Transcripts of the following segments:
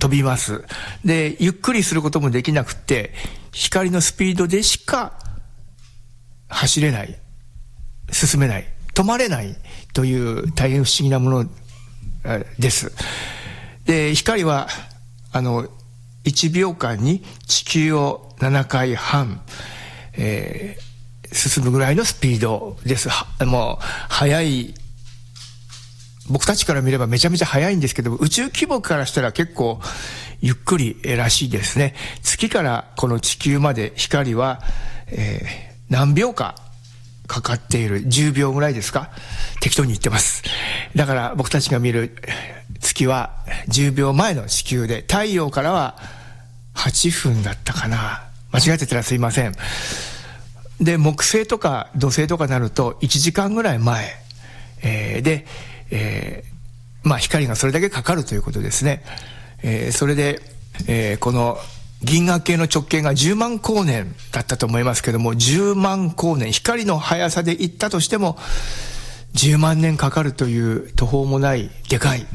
飛びます。で、ゆっくりすることもできなくて、光のスピードでしか走れない、進めない、止まれないという大変不思議なものです。で、光は1秒間に地球を7回半、進むぐらいのスピードです。もう速い、僕たちから見ればめちゃめちゃ速いんですけど、宇宙規模からしたら結構ゆっくりらしいですね。月からこの地球まで光は、何秒かかかっている。10秒ぐらいですか、適当に言ってます。だから僕たちが見る月は10秒前の地球で、太陽からは8分だったかな、間違えてたらすいません。で、木星とか土星とかになると1時間ぐらい前、で、光がそれだけかかるということですね。それで、この銀河系の直径が10万光年だったと思いますけども、10万光年、光の速さで行ったとしても10万年かかるという途方もないでかい、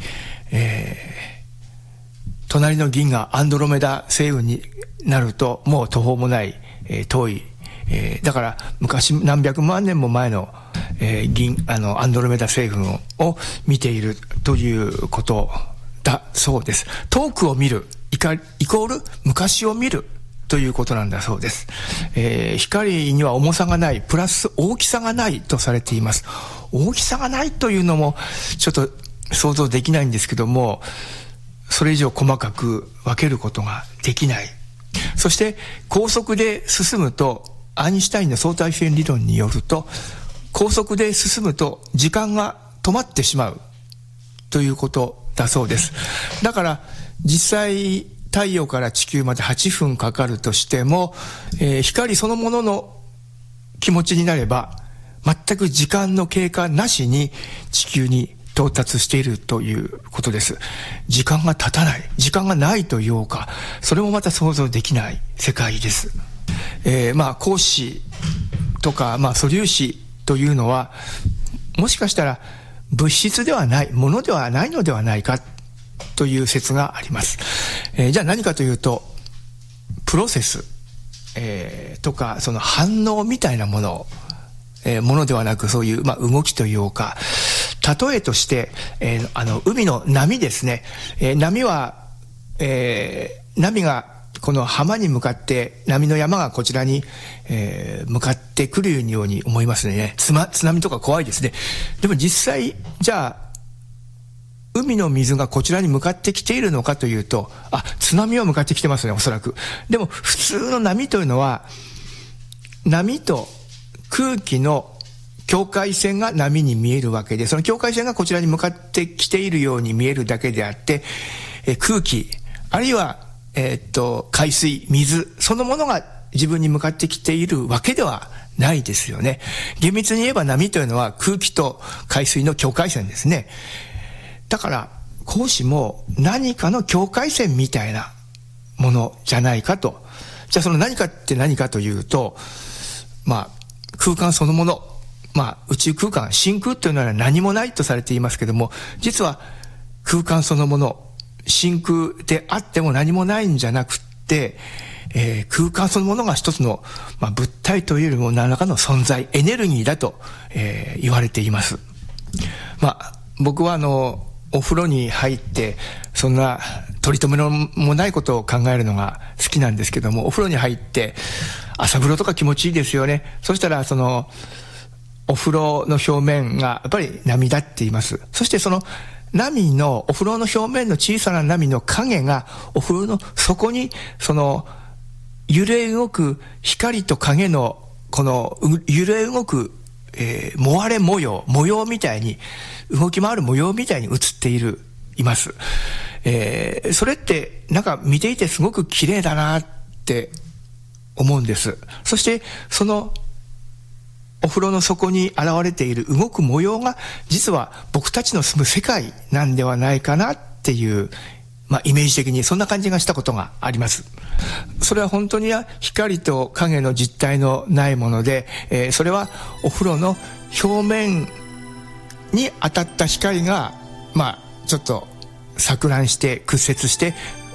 隣の銀河アンドロメダ星雲になるともう途方もない、遠い、だから昔何百万年も前の、アンドロメダ星雲を見ているということだそうです。遠くを見るイコール昔を見るということなんだそうです。光には重さがない、プラス大きさがないとされています。大きさがないというのもちょっと想像できないんですけども、それ以上細かく分けることができない。そして高速で進むと、アインシュタインの相対性理論によると、高速で進むと時間が止まってしまうということだそうです。だから実際太陽から地球まで8分かかるとしても、光そのものの気持ちになれば全く時間の経過なしに地球に到達しているということです。時間が経たない、時間がないというか、それもまた想像できない世界です。光子とか、素粒子というのはもしかしたら物質ではない、ものではないのではないかという説があります。じゃあ何かというと、プロセス、とかその反応みたいなもの、ものではなく、そういう、動きというか、例えとして、海の波ですね。波は、波がこの浜に向かって、波の山がこちらに、向かってくるように思いますね。津波とか怖いですね。でも実際、じゃあ海の水がこちらに向かってきているのかというと、津波は向かってきてますね、おそらく。でも普通の波というのは、波と空気の境界線が波に見えるわけで、その境界線がこちらに向かってきているように見えるだけであって、空気あるいは海水、水そのものが自分に向かってきているわけではないですよね。厳密に言えば波というのは空気と海水の境界線ですね。だから光子も何かの境界線みたいなものじゃないかと。じゃあその何かって何かというと、空間そのもの、宇宙空間、真空というのは何もないとされていますけども、実は空間そのもの、真空であっても何もないんじゃなくって、空間そのものが一つの、物体というよりも何らかの存在、エネルギーだと、言われています。僕はお風呂に入ってそんな取り留めのもないことを考えるのが好きなんですけども、お風呂に入って朝風呂とか気持ちいいですよね。そしたらそのお風呂の表面がやっぱり波立っています。そしてその波のお風呂の表面の小さな波の影がお風呂の底にその揺れ動く光と影のこの揺れ動くモアレ模様みたいに動き回る模様みたいに映っています。それってなんか見ていてすごく綺麗だなって思うんです。そしてそのお風呂の底に現れている動く模様が実は僕たちの住む世界なんではないかなっていうイメージ的にそんな感じがしたことがあります。それは本当に光と影の実体のないもので、それはお風呂の表面に当たった光がちょっと錯乱して屈折して